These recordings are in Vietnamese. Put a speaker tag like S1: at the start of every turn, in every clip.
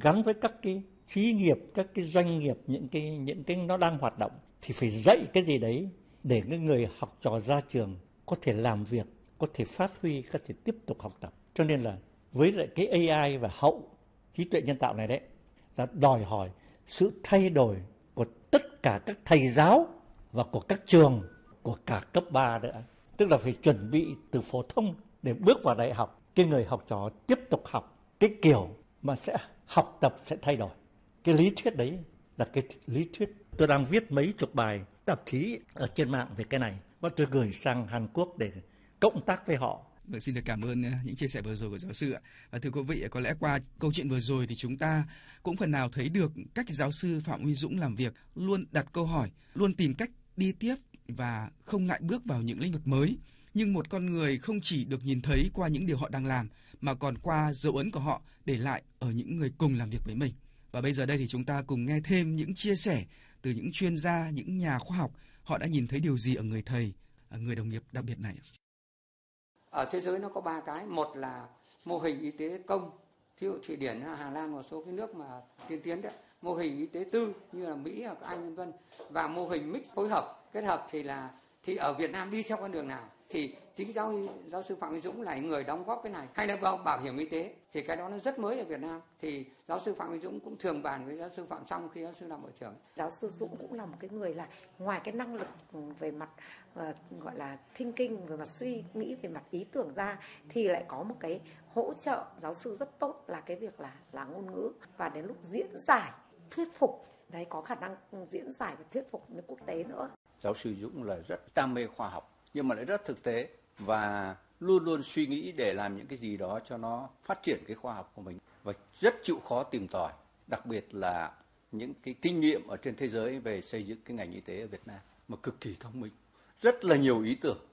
S1: gắn với các cái xí nghiệp, các cái doanh nghiệp, những cái nó đang hoạt động, thì phải dạy cái gì đấy để cái người học trò ra trường có thể làm việc, có thể phát huy, có thể tiếp tục học tập. Cho nên là với lại cái AI và hậu trí tuệ nhân tạo này đấy, là đòi hỏi sự thay đổi của tất cả các thầy giáo và của các trường, của cả cấp 3 nữa. Tức là phải chuẩn bị từ phổ thông để bước vào đại học. Cái người học trò tiếp tục học cái kiểu mà sẽ học tập sẽ thay đổi. Cái lý thuyết đấy là cái lý thuyết. Tôi đang viết mấy chục bài tạp chí ở trên mạng về cái này và tôi gửi sang Hàn Quốc để cộng tác với họ.
S2: Vâng, xin được cảm ơn những chia sẻ vừa rồi của giáo sư ạ. Và thưa quý vị, có lẽ qua câu chuyện vừa rồi thì chúng ta cũng phần nào thấy được cách giáo sư Phạm Huy Dũng làm việc, luôn đặt câu hỏi, luôn tìm cách đi tiếp và không ngại bước vào những lĩnh vực mới. Nhưng một con người không chỉ được nhìn thấy qua những điều họ đang làm, mà còn qua dấu ấn của họ để lại ở những người cùng làm việc với mình. Và bây giờ đây thì chúng ta cùng nghe thêm những chia sẻ từ những chuyên gia, những nhà khoa học, họ đã nhìn thấy điều gì ở người thầy, người đồng nghiệp đặc biệt này.
S3: Ở thế giới nó có 3 cái. Một là mô hình y tế công, ví dụ Thụy Điển, Hà Lan, một số cái nước mà tiên tiến đấy. Mô hình y tế tư như là Mỹ hoặc Anh v.v. Và mô hình mix phối hợp, kết hợp thì ở Việt Nam đi theo con đường nào? Thì chính giáo sư Phạm Huy Dũng là người đóng góp cái này. Hay là bảo hiểm y tế, thì cái đó nó rất mới ở Việt Nam. Thì giáo sư Phạm Huy Dũng cũng thường bàn với giáo sư Phạm Song khi giáo sư làm bộ trưởng.
S4: Giáo sư Dũng cũng là một cái người là ngoài cái năng lực về mặt gọi là thinking, về mặt suy nghĩ, về mặt ý tưởng ra, thì lại có một cái hỗ trợ giáo sư rất tốt là cái việc là ngôn ngữ, và đến lúc diễn giải, thuyết phục đấy, có khả năng diễn giải và thuyết phục với quốc tế nữa.
S5: Giáo sư Dũng là rất đam mê khoa học nhưng mà lại rất thực tế và luôn luôn suy nghĩ để làm những cái gì đó cho nó phát triển cái khoa học của mình, và rất chịu khó tìm tòi, đặc biệt là những cái kinh nghiệm ở trên thế giới về xây dựng cái ngành y tế ở Việt Nam, mà cực kỳ thông minh, rất là nhiều ý tưởng.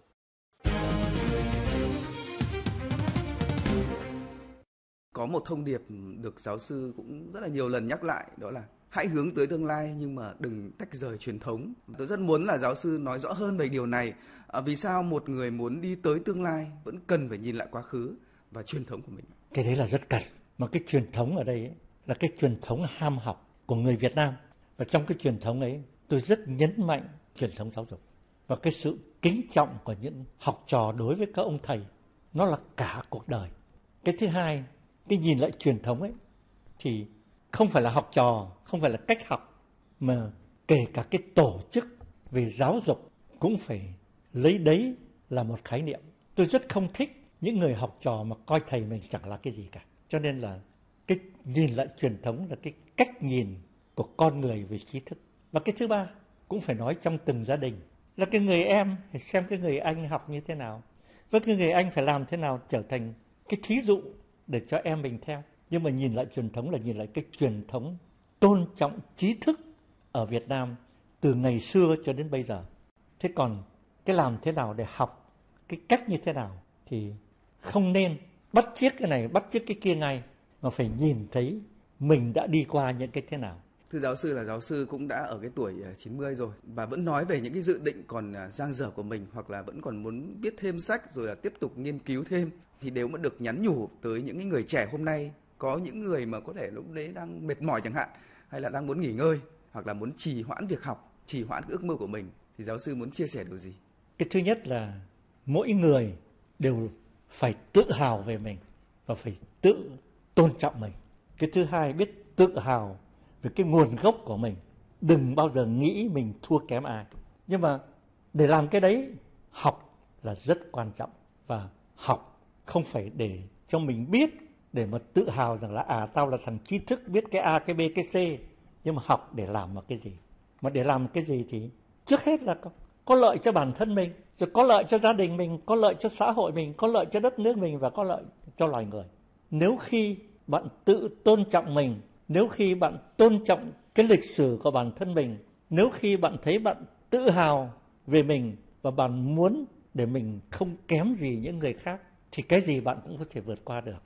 S2: Có một thông điệp được giáo sư cũng rất là nhiều lần nhắc lại, đó là hãy hướng tới tương lai nhưng mà đừng tách rời truyền thống. Tôi rất muốn là giáo sư nói rõ hơn về điều này. Vì sao một người muốn đi tới tương lai vẫn cần phải nhìn lại quá khứ và truyền thống của mình?
S1: Cái đấy là rất cần. Mà cái truyền thống ở đây ấy, là cái truyền thống ham học của người Việt Nam. Và trong cái truyền thống ấy, tôi rất nhấn mạnh truyền thống giáo dục. Và cái sự kính trọng của những học trò đối với các ông thầy, nó là cả cuộc đời. Cái thứ hai, cái nhìn lại truyền thống ấy, thì không phải là học trò, không phải là cách học, mà kể cả cái tổ chức về giáo dục cũng phải lấy đấy là một khái niệm. Tôi rất không thích những người học trò mà coi thầy mình chẳng là cái gì cả. Cho nên là cái nhìn lại truyền thống là cái cách nhìn của con người về trí thức. Và cái thứ ba, cũng phải nói trong từng gia đình, là cái người em phải xem cái người anh học như thế nào, và cái người anh phải làm thế nào trở thành cái thí dụ để cho em mình theo. Nhưng mà nhìn lại truyền thống là nhìn lại cái truyền thống tôn trọng trí thức ở Việt Nam từ ngày xưa cho đến bây giờ. Thế còn cái làm thế nào để học, cái cách như thế nào thì không nên bắt chước cái này, bắt chước cái kia ngay, mà phải nhìn thấy mình đã đi qua những cái thế nào.
S2: Thưa giáo sư, là giáo sư cũng đã ở cái tuổi 90 rồi và vẫn nói về những cái dự định còn dang dở của mình, hoặc là vẫn còn muốn viết thêm sách rồi là tiếp tục nghiên cứu thêm, thì nếu mà được nhắn nhủ tới những người trẻ hôm nay, có những người mà có thể lúc đấy đang mệt mỏi chẳng hạn, hay là đang muốn nghỉ ngơi, hoặc là muốn trì hoãn việc học, trì hoãn cái ước mơ của mình, thì giáo sư muốn chia sẻ điều gì?
S1: Cái thứ nhất là mỗi người đều phải tự hào về mình và phải tự tôn trọng mình. Cái thứ hai, biết tự hào về cái nguồn gốc của mình, đừng bao giờ nghĩ mình thua kém ai. Nhưng mà để làm cái đấy, học là rất quan trọng, và học không phải để cho mình biết, để mà tự hào rằng là tao là thằng trí thức, biết cái A, cái B, cái C. Nhưng mà học để làm một cái gì? Mà để làm cái gì thì trước hết là có lợi cho bản thân mình, rồi có lợi cho gia đình mình, có lợi cho xã hội mình, có lợi cho đất nước mình, và có lợi cho loài người. Nếu khi bạn tự tôn trọng mình, nếu khi bạn tôn trọng cái lịch sử của bản thân mình, nếu khi bạn thấy bạn tự hào về mình và bạn muốn để mình không kém gì những người khác, thì cái gì bạn cũng có thể vượt qua được.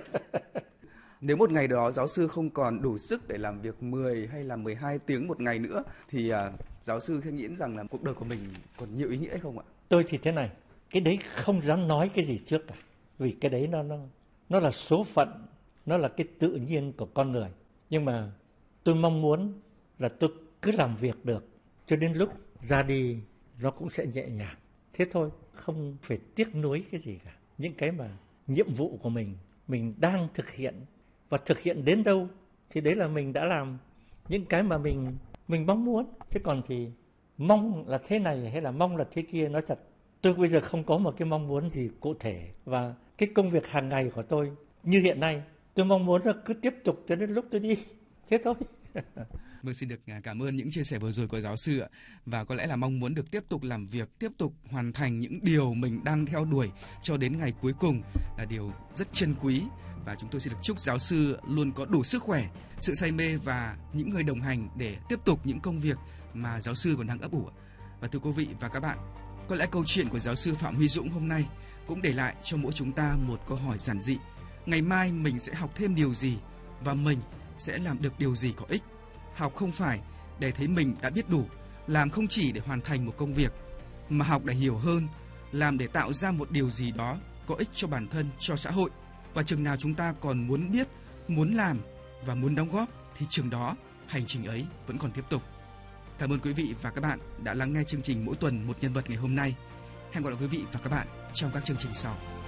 S2: Nếu một ngày đó giáo sư không còn đủ sức để làm việc 10 hay là 12 tiếng một ngày nữa, thì giáo sư nghĩ rằng là cuộc đời của mình còn nhiều ý nghĩa hay không ạ?
S1: Tôi thì thế này, cái đấy không dám nói cái gì trước cả. Vì cái đấy nó là số phận, nó là cái tự nhiên của con người. Nhưng mà tôi mong muốn là tôi cứ làm việc được cho đến lúc ra đi nó cũng sẽ nhẹ nhàng. Thế thôi, không phải tiếc nuối cái gì cả. Những cái mà nhiệm vụ của mình đang thực hiện, và thực hiện đến đâu thì đấy là mình đã làm những cái mà mình mong muốn. Chứ còn thì mong là thế này hay là mong là thế kia, nói thật, tôi bây giờ không có một cái mong muốn gì cụ thể. Và cái công việc hàng ngày của tôi như hiện nay, tôi mong muốn là cứ tiếp tục cho đến lúc tôi đi. Thế thôi.
S2: Vâng, xin được cảm ơn những chia sẻ vừa rồi của giáo sư ạ. Và có lẽ là mong muốn được tiếp tục làm việc, tiếp tục hoàn thành những điều mình đang theo đuổi cho đến ngày cuối cùng là điều rất trân quý. Và chúng tôi xin được chúc giáo sư luôn có đủ sức khỏe, sự say mê và những người đồng hành để tiếp tục những công việc mà giáo sư còn đang ấp ủ. Và thưa quý vị và các bạn, có lẽ câu chuyện của giáo sư Phạm Huy Dũng hôm nay cũng để lại cho mỗi chúng ta một câu hỏi giản dị. Ngày mai mình sẽ học thêm điều gì và mình sẽ làm được điều gì có ích? Học không phải để thấy mình đã biết đủ, làm không chỉ để hoàn thành một công việc, mà học để hiểu hơn, làm để tạo ra một điều gì đó có ích cho bản thân, cho xã hội. Và chừng nào chúng ta còn muốn biết, muốn làm và muốn đóng góp thì chừng đó hành trình ấy vẫn còn tiếp tục. Cảm ơn quý vị và các bạn đã lắng nghe chương trình Mỗi tuần một nhân vật ngày hôm nay. Hẹn gặp lại quý vị và các bạn trong các chương trình sau.